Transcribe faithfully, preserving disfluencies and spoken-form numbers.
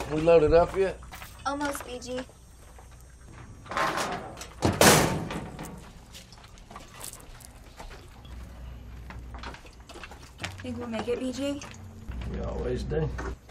We loaded up yet? Almost, B G. Think we'll make it, B G? We always do.